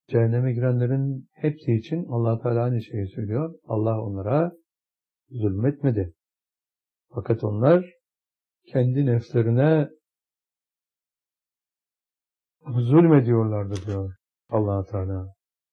Cehenneme girenlerin hepsi için Allah Teala aynı şeyi söylüyor. Allah onlara zulmetmedi. Fakat onlar kendi nefslerine zulmediyorlardı diyor Allah Teala.